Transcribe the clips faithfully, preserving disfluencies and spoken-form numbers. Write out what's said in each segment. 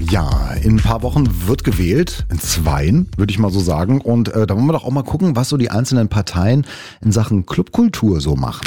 Ja, in ein paar Wochen wird gewählt, in zweien, würde ich mal so sagen. Und äh, da wollen wir doch auch mal gucken, was so die einzelnen Parteien in Sachen Clubkultur so machen.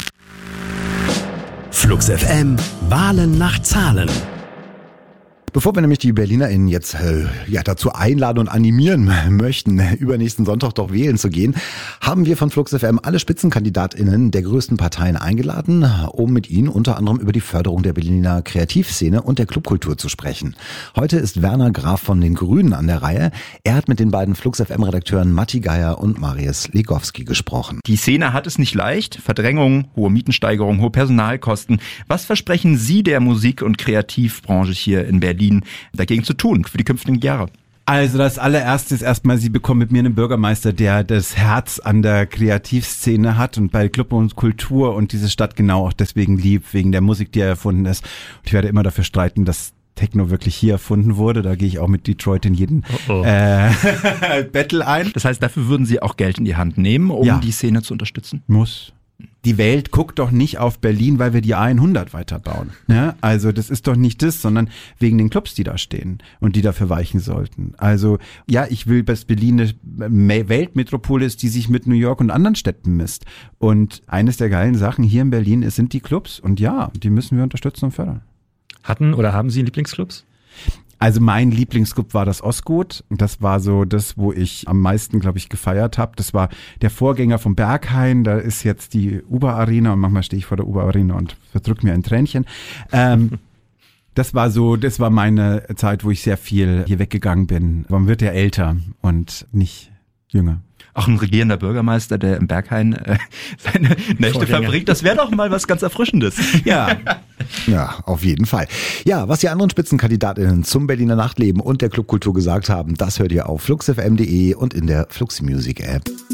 Flux F M, Wahlen nach Zahlen. Bevor wir nämlich die BerlinerInnen jetzt äh, ja, dazu einladen und animieren möchten, übernächsten Sonntag doch wählen zu gehen, haben wir von Flux F M alle SpitzenkandidatInnen der größten Parteien eingeladen, um mit ihnen unter anderem über die Förderung der Berliner Kreativszene und der Clubkultur zu sprechen. Heute ist Werner Graf von den Grünen an der Reihe. Er hat mit den beiden Flux F M-Redakteuren Matti Geier und Marius Legowski gesprochen. Die Szene hat es nicht leicht. Verdrängung, hohe Mietensteigerung, hohe Personalkosten. Was versprechen Sie der Musik- und Kreativbranche hier in Berlin dagegen zu tun für die künftigen Jahre? Also das allererste ist erstmal, Sie bekommen mit mir einen Bürgermeister, der das Herz an der Kreativszene hat und bei Club und Kultur und diese Stadt genau auch deswegen liebt, wegen der Musik, die er erfunden ist. Und ich werde immer dafür streiten, dass Techno wirklich hier erfunden wurde. Da gehe ich auch mit Detroit in jeden oh oh. Äh, Battle ein. Das heißt, dafür würden Sie auch Geld in die Hand nehmen, um ja. die Szene zu unterstützen? Muss. Die Welt guckt doch nicht auf Berlin, weil wir die A hundert weiterbauen. Ja, also das ist doch nicht das, sondern wegen den Clubs, die da stehen und die dafür weichen sollten. Also ja, ich will, dass Berlin eine Weltmetropole ist, die sich mit New York und anderen Städten misst. Und eines der geilen Sachen hier in Berlin ist, sind die Clubs. Und ja, die müssen wir unterstützen und fördern. Hatten oder haben Sie Lieblingsclubs? Also mein Lieblingsclub war das Osgood. Das war so das, wo ich am meisten, glaube ich, gefeiert habe. Das war der Vorgänger vom Berghain. Da ist jetzt die Uber-Arena und manchmal stehe ich vor der Uber-Arena und verdrück mir ein Tränchen. Ähm, das war so, das war meine Zeit, wo ich sehr viel hier weggegangen bin. Man wird ja älter und nicht jünger. Auch ein regierender Bürgermeister, der im Berghain äh, seine Nächte verbringt, das wäre doch mal was ganz Erfrischendes. Ja. Ja, auf jeden Fall. Ja, was die anderen SpitzenkandidatInnen zum Berliner Nachtleben und der Clubkultur gesagt haben, das hört ihr auf flux f m punkt de und in der Flux Music App.